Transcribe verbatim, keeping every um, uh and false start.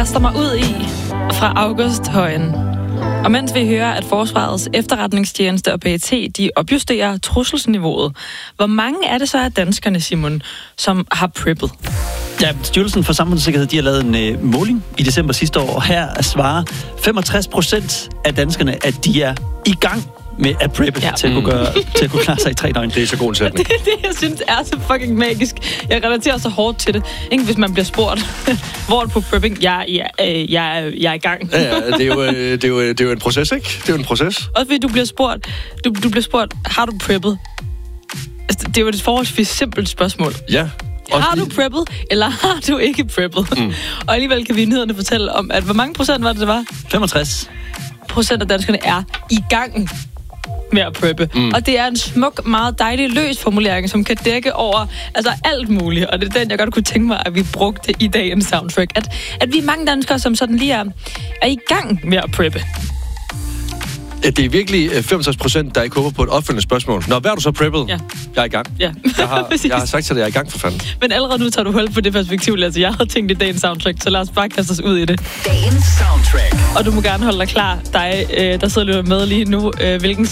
kaster mig ud i fra Augusthøjen. Og mens vi hører, at Forsvarets efterretningstjeneste og P E T, de opjusterer trusselsniveauet, hvor mange er det så af danskerne, Simon, som har preppet? Ja, Styrelsen for Samfundssikkerhed, de har lavet en øh, måling i december sidste år, og her svarer femogtres procent af danskerne, at de er i gang med at preppe ja. til, at kunne gøre, til at kunne klare sig i tre døgn. Det er så god en sætning. Det er det, jeg synes er så fucking magisk. Jeg relaterer så hårdt til det. Ikke hvis man bliver spurgt, hvor er på prepping? Jeg, jeg, jeg, jeg, jeg er i gang. Ja, ja, det er, jo, det, er jo, det er jo en proces, ikke? Det er jo en proces. Også fordi du bliver spurgt, du, du bliver spurgt, har du preppet? Altså, det er jo et forholdsvis simpelt spørgsmål. Ja. Har du preppet, eller har du ikke preppet? Mm. Og alligevel kan vi i nyhederne fortælle om, at hvor mange procent var det, det var? femogtres Procent af danskerne er i gang med at preppe. Mm. Og det er en smuk, meget dejlig løs formulering, som kan dække over altså alt muligt. Og det er den, jeg godt kunne tænke mig, at vi brugte i dagens soundtrack. At, at vi er mange danskere, som sådan lige er, er i gang med at preppe. Ja, det er virkelig femogtres procent, der ikke håber på et opfølgende spørgsmål. Nå, hvad har du så preppet? Ja. Jeg er i gang. Ja. jeg, har, jeg har sagt til dig, jeg er i gang for fanden. Men allerede nu tager du hul på det perspektiv, altså jeg havde tænkt i dagens soundtrack, så lad os bare kaste os ud i det. Dagens soundtrack. Og du må gerne holde dig klar, dig, der sidder og lytter med lige nu, hvilken